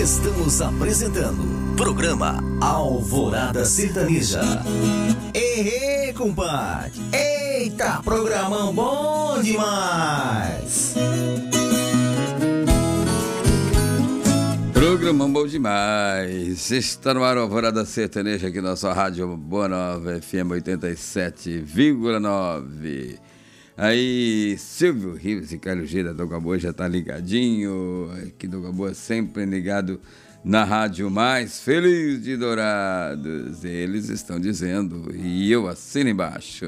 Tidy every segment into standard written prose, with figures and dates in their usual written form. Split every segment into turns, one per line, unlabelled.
Estamos apresentando programa Alvorada Sertaneja. Ei, compadre! Eita, programão bom demais!
Programão bom demais. Está no ar Alvorada Sertaneja aqui na sua rádio Boa Nova FM 87,9. Aí, Silvio Rios e Carlos Gira do Gamboa já tá ligadinho. Aqui do Gamboa sempre ligado na rádio mais feliz de Dourados. Eles estão dizendo, e eu assino embaixo.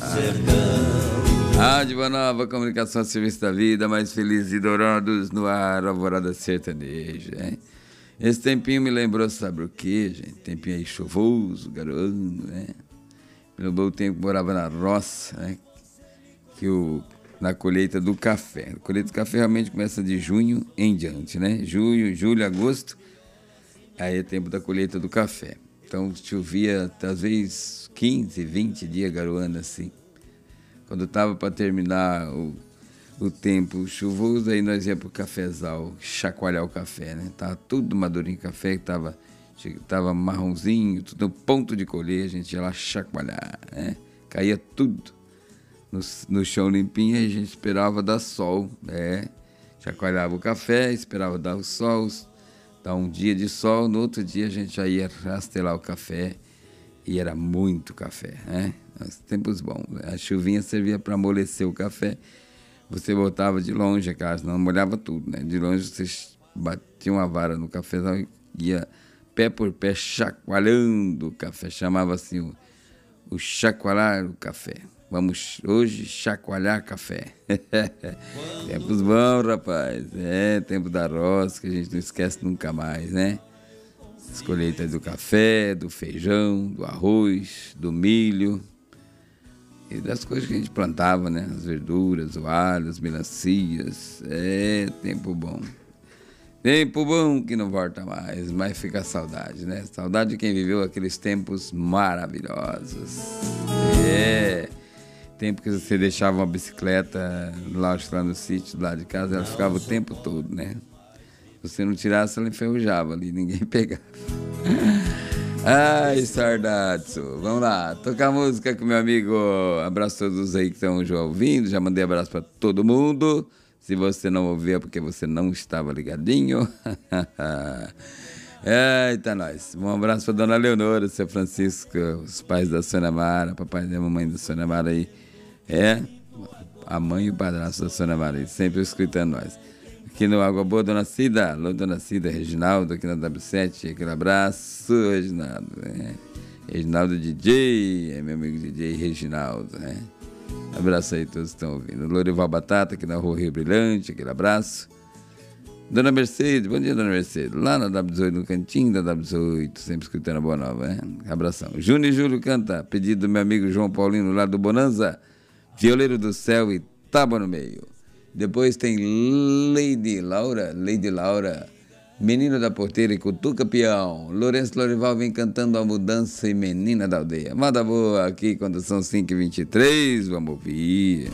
Rádio Boa Nova, comunicação a serviço da vida, mais feliz de Dourados no ar, Alvorada Sertaneja, hein? Esse tempinho me lembrou, sabe o quê, gente? Tempinho aí chuvoso, garoando, né? Pelo bom tempo morava na roça, né? Na colheita do café. A colheita do café realmente começa de junho em diante, né? Julho, agosto, aí é tempo da colheita do café. Então chovia talvez 15, 20 dias garoando assim. Quando estava para terminar o tempo chuvoso, aí nós íamos para o cafezal chacoalhar o café, né? Tava tudo madurinho café, tava marronzinho, tudo no ponto de colher, a gente ia lá chacoalhar, né? Caía tudo no chão limpinho, e a gente esperava dar sol, né? Chacoalhava o café, esperava dar o sol, dar um dia de sol, no outro dia a gente já ia rastelar o café, e era muito café, né? Tempos bons. A chuvinha servia para amolecer o café, você botava de longe, cara, senão molhava tudo, né? De longe você batia uma vara no cafezal e ia pé por pé chacoalhando o café, chamava assim o chacoalhar o café. Vamos hoje chacoalhar café. Tempos bons, rapaz. Tempo da roça, que a gente não esquece nunca mais, né? As colheitas do café, do feijão, do arroz, do milho e das coisas que a gente plantava, né? As verduras, o alho, as melancias. Tempo bom. Tempo bom que não volta mais, mas fica a saudade, né? Saudade de quem viveu aqueles tempos maravilhosos. Tempo que você deixava uma bicicleta lá no sítio, lá de casa, ela ficava o tempo todo, né? Se você não tirasse, ela enferrujava ali, ninguém pegava. Ai, saudades. Vamos lá, tocar música com meu amigo. Abraço a todos aí que estão já ouvindo, já mandei abraço para todo mundo. Se você não ouviu é porque você não estava ligadinho. Eita, nós. Um abraço para dona Leonora, seu Francisco, os pais da Sônia Mara, papai e a mamãe da Sônia Mara aí. A mãe e o padrasto da Sônia Mara aí, sempre escutando nós. Aqui no Água Boa, dona Cida. Alô, dona Cida, Reginaldo, aqui na W7. Aquele abraço, Reginaldo. Reginaldo DJ, meu amigo DJ Reginaldo, né? Abraço aí a todos que estão ouvindo. Lorival Batata, aqui na Rua Rio Brilhante, aquele abraço. Dona Mercedes, bom dia, dona Mercedes. Lá na W18, no cantinho da W18, sempre escutando a Boa Nova, né? Abração. Júnior e Júlio canta, pedido do meu amigo João Paulino, lá do Bonanza, Violeiro do Céu e Tábua no Meio. Depois tem Lady Laura, Menino da Porteira e Cutuca Peão. Lourenço Lorival vem cantando A Mudança e Menina da Aldeia. Manda boa aqui quando são 5h23, vamos ouvir.